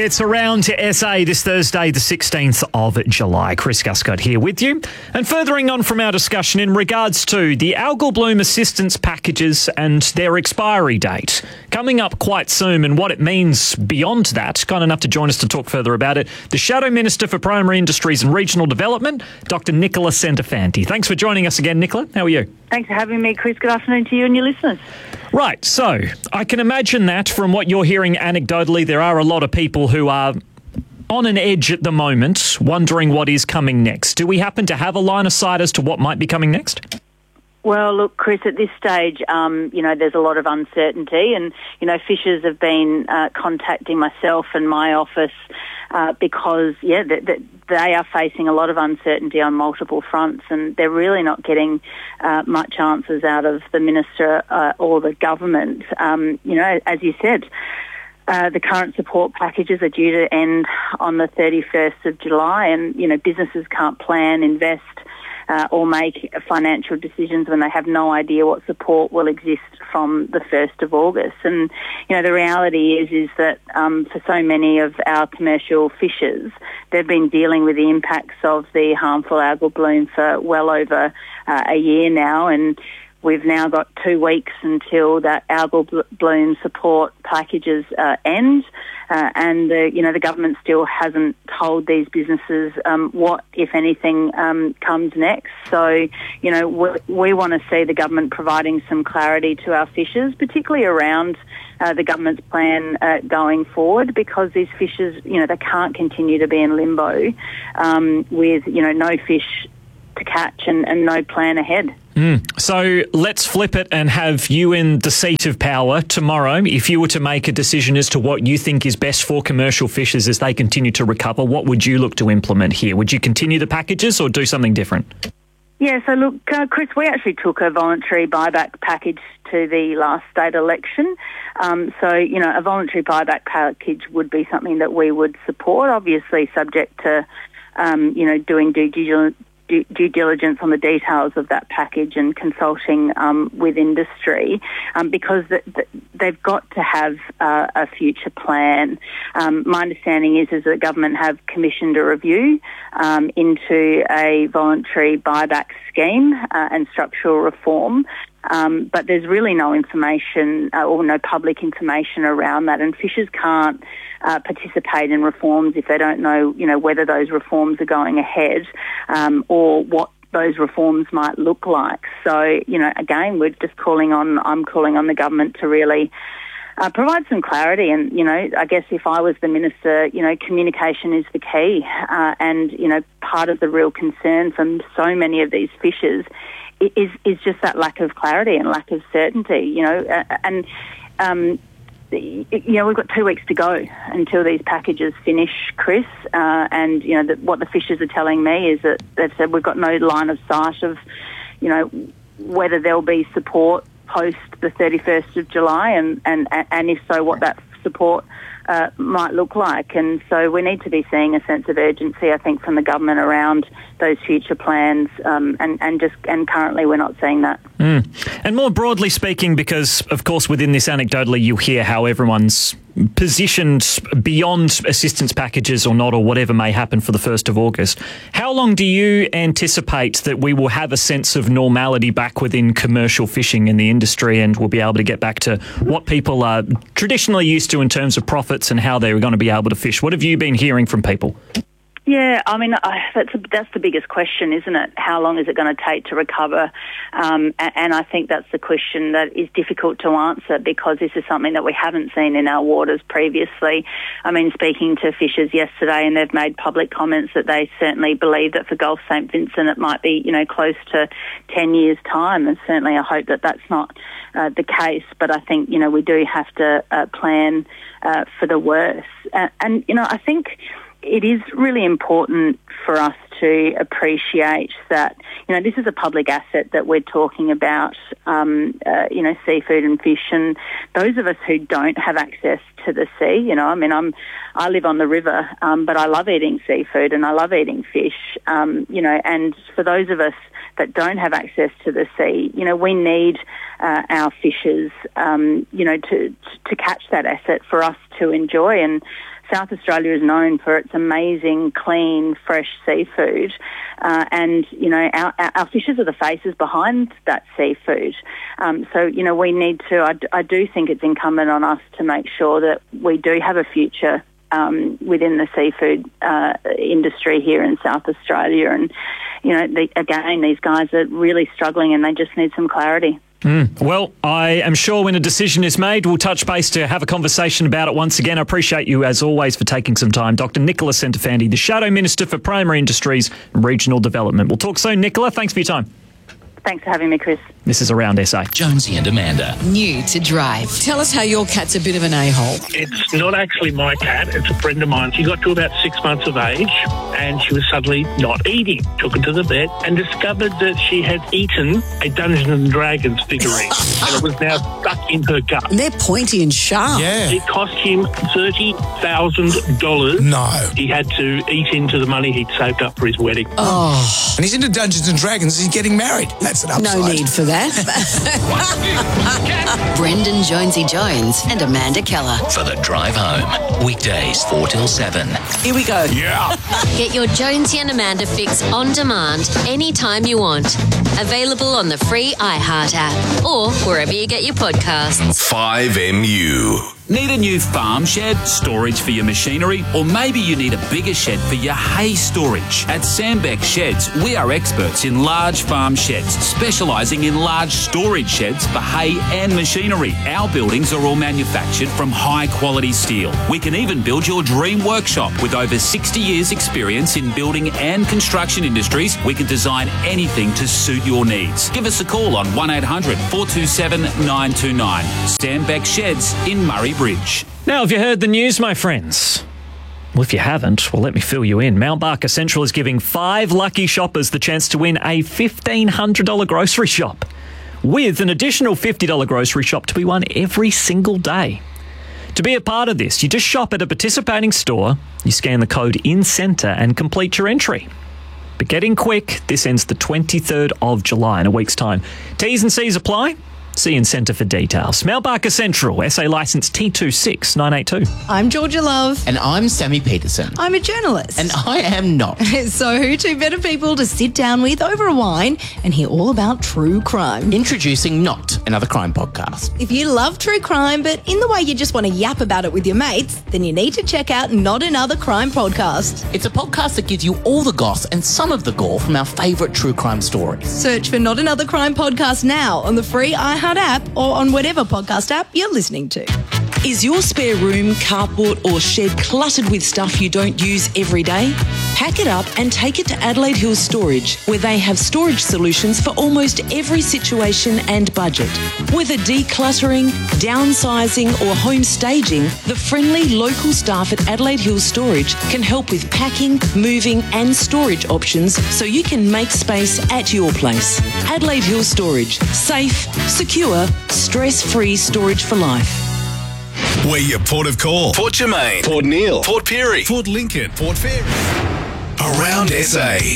It's Around SA this Thursday, the 16th of July. Chris Guscott here with you. And furthering on from our discussion in regards to the algal bloom assistance packages and their expiry date coming up quite soon and what it means beyond that. Kind enough to join us to talk further about it, the Shadow Minister for Primary Industries and Regional Development, Dr. Nicola Centofanti. Thanks for joining us again, Nicola. How are you? Thanks for having me, Chris. Good afternoon to you and your listeners. Right, so I can imagine that from what you're hearing anecdotally, there are a lot of people who are on an edge at the moment, wondering what is coming next. Do we happen to have a line of sight as to what might be coming next? Well, look, Chris, at this stage, there's a lot of uncertainty and, fishers have been contacting myself and my office because, they are facing a lot of uncertainty on multiple fronts and they're really not getting much answers out of the Minister or the government. As you said, the current support packages are due to end on the 31st of July and, businesses can't plan, invest, or make financial decisions when they have no idea what support will exist from the 1st of August. And, the reality is that for so many of our commercial fishers, they've been dealing with the impacts of the harmful algal bloom for well over a year now, and we've now got 2 weeks until that algal bloom support packages end, and the government still hasn't told these businesses what, if anything, comes next. So, we want to see the government providing some clarity to our fishers, particularly around the government's plan going forward, because these fishers, they can't continue to be in limbo with, no fish to catch and no plan ahead. So let's flip it and have you in the seat of power tomorrow. If you were to make a decision as to what you think is best for commercial fishers as they continue to recover, what would you look to implement here? Would you continue the packages or do something different? Yeah, so look, Chris, we actually took a voluntary buyback package to the last state election. A voluntary buyback package would be something that we would support, obviously subject to, doing due diligence on the details of that package and consulting with industry, because they've got to have a future plan. My understanding is that the government have commissioned a review into a voluntary buyback scheme and structural reform. But there's really no information or no public information around that, and fishers can't participate in reforms if they don't know, whether those reforms are going ahead or what those reforms might look like. So, again, I'm calling on the government to really provide some clarity. And, I guess if I was the minister, communication is the key. And, part of the real concern from so many of these fishers is just that lack of clarity and lack of certainty, we've got 2 weeks to go until these packages finish, Chris, and, what the fishers are telling me is that they've said we've got no line of sight of, whether there'll be support post the 31st of July and if so, what that support might look like. And so we need to be seeing a sense of urgency, I think, from the government around those future plans, and currently we're not seeing that. And more broadly speaking, because of course within this anecdotally you hear how everyone's positioned beyond assistance packages or not, or whatever may happen for the 1st of August. How long do you anticipate that we will have a sense of normality back within commercial fishing in the industry and we'll be able to get back to what people are traditionally used to in terms of profits and how they're going to be able to fish? What have you been hearing from people? Yeah, I mean, that's the biggest question, isn't it? How long is it going to take to recover? And I think that's the question that is difficult to answer, because this is something that we haven't seen in our waters previously. I mean, speaking to fishers yesterday, and they've made public comments that they certainly believe that for Gulf St Vincent it might be, close to 10 years' time. And certainly I hope that that's not the case. But I think, we do have to plan for the worst. And I think it is really important for us to appreciate that, this is a public asset that we're talking about, seafood and fish. And those of us who don't have access to the sea, I live on the river, but I love eating seafood and I love eating fish, and for those of us that don't have access to the sea, we need our fishers, to catch that asset for us to enjoy. And South Australia is known for its amazing, clean, fresh seafood. And, you know, our fishes are the faces behind that seafood. So, you know, we need to, I do think it's incumbent on us to make sure that we do have a future within the seafood industry here in South Australia. And, you know, again, these guys are really struggling and they just need some clarity. Well, I am sure when a decision is made, we'll touch base to have a conversation about it once again. I appreciate you, as always, for taking some time. Dr. Nicola Centofanti, the Shadow Minister for Primary Industries and Regional Development. We'll talk soon, Nicola. Thanks for your time. Thanks for having me, Chris. This is Around SA. Jonesy and Amanda. New to Drive. Tell us how your cat's a bit of an a-hole. It's not actually my cat, it's a friend of mine. She got to about 6 months of age and she was suddenly not eating. Took her to the vet and discovered that she had eaten a Dungeons and Dragons figurine and it was now stuck in her gut. And they're pointy and sharp. Yeah. It cost him $30,000. No. He had to eat into the money he'd saved up for his wedding. Oh, And he's into Dungeons and Dragons. He's getting married. That's an upside. no need for that. Brendan Jonesy Jones and Amanda Keller. For the drive home. Weekdays 4 till 7. Here we go. Yeah. Get your Jonesy and Amanda fix on demand anytime you want. Available on the free iHeart app or wherever you get your podcasts. 5MU. Need a new farm shed, storage for your machinery, or maybe you need a bigger shed for your hay storage? At Sandbeck Sheds, we are experts in large farm sheds, specialising in large storage sheds for hay and machinery. Our buildings are all manufactured from high-quality steel. We can even build your dream workshop. With over 60 years' experience in building and construction industries, we can design anything to suit your needs. Give us a call on 1800 427 929. Sandbeck Sheds in Murray Bridge. Now, have you heard the news, my friends? Well, if you haven't, well, let me fill you in. Mount Barker Central is giving 5 lucky shoppers the chance to win a $1,500 grocery shop, with an additional $50 grocery shop to be won every single day. To be a part of this, you just shop at a participating store, you scan the code in centre and complete your entry. But get in quick, this ends the 23rd of July in a week's time. T's and C's apply. See in centre for details. Mount Barker Central, SA licence T26982. I'm Georgia Love. And I'm Sammy Peterson. I'm a journalist. And I am not. So who two better people to sit down with over a wine and hear all about true crime? Introducing Not Another Crime Podcast. If you love true crime, but in the way you just want to yap about it with your mates, then you need to check out Not Another Crime Podcast. It's a podcast that gives you all the goss and some of the gore from our favourite true crime stories. Search for Not Another Crime Podcast now on the free iHeart app or on whatever podcast app you're listening to. Is your spare room, carport or shed cluttered with stuff you don't use every day? Pack it up and take it to Adelaide Hills Storage, where they have storage solutions for almost every situation and budget. Whether decluttering, downsizing or home staging, the friendly local staff at Adelaide Hills Storage can help with packing, moving and storage options so you can make space at your place. Adelaide Hills Storage. Safe, secure, stress-free storage for life. We're your port of call. Port Germain, Port Neil, Port Pirie, Port Lincoln, Port Fairy. Around SA.